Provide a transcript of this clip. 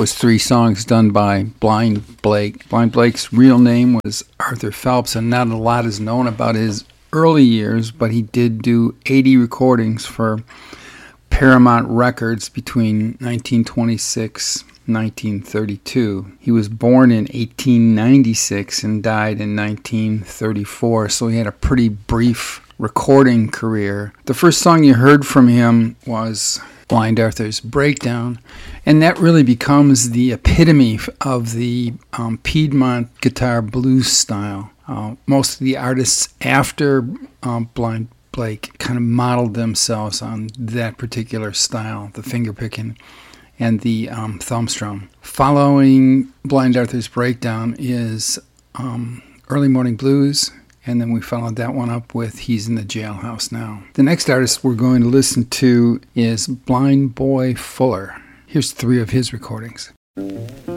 was 3 songs done by Blind Blake. Blind Blake's real name was Arthur Phelps, and not a lot is known about his early years, but he did do 80 recordings for Paramount Records between 1926 and 1932. He was born in 1896 and died in 1934, so he had a pretty brief recording career. The first song you heard from him was Blind Arthur's Breakdown, and that really becomes the epitome of the Piedmont guitar blues style. Most of the artists after Blind Blake kind of modeled themselves on that particular style, the fingerpicking and the thumb strum. Following Blind Arthur's Breakdown is Early Morning Blues, and then we followed that one up with He's in the Jailhouse Now. The next artist we're going to listen to is Blind Boy Fuller. Here's 3 of his recordings.